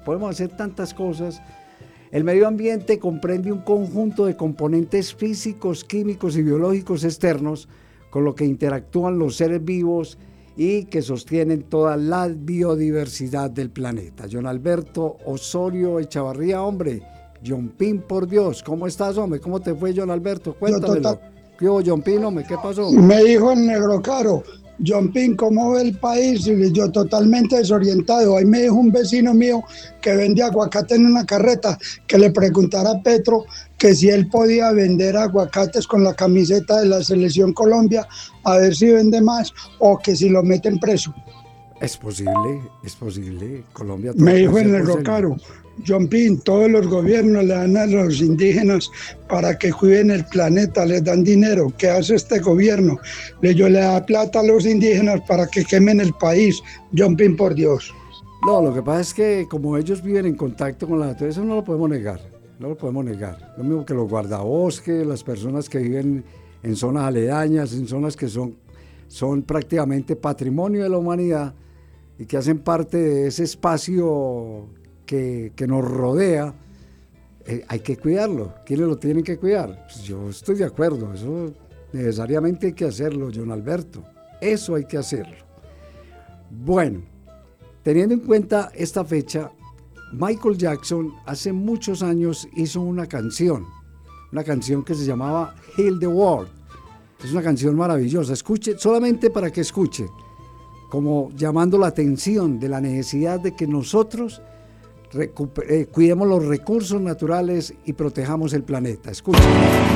podemos hacer tantas cosas. El medio ambiente comprende un conjunto de componentes físicos, químicos y biológicos externos con lo que interactúan los seres vivos y que sostienen toda la biodiversidad del planeta. John Alberto Osorio Echavarría, hombre, John Pin, por Dios, ¿cómo estás, hombre? ¿Cómo te fue, John Alberto? Cuéntamelo. ¿Qué hubo, John Pin, hombre? ¿Qué pasó? Me dijo el negro caro, John Pin, ¿cómo ve el país? Y yo totalmente desorientado. Ahí me dijo un vecino mío que vende aguacate en una carreta, que le preguntara a Petro que si él podía vender aguacates con la camiseta de la Selección Colombia, a ver si vende más o que si lo meten preso. Es posible. Colombia... Me dijo el negro caro, John Pin, todos los gobiernos le dan a los indígenas para que cuiden el planeta, les dan dinero. ¿Qué hace este gobierno? Le da plata a los indígenas para que quemen el país. John Pin, por Dios. No, lo que pasa es que como ellos viven en contacto con la naturaleza, no lo podemos negar. Lo mismo que los guardabosques, las personas que viven en zonas aledañas, en zonas que son prácticamente patrimonio de la humanidad y que hacen parte de ese espacio que nos rodea, hay que cuidarlo. ¿Quiénes lo tienen que cuidar? Pues yo estoy de acuerdo, eso necesariamente hay que hacerlo, John Alberto, eso hay que hacerlo. Bueno, teniendo en cuenta esta fecha, Michael Jackson hace muchos años hizo una canción que se llamaba Heal the World. Es una canción maravillosa, escuche, solamente para que escuche, como llamando la atención de la necesidad de que nosotros cuidemos los recursos naturales y protejamos el planeta. Escuchen.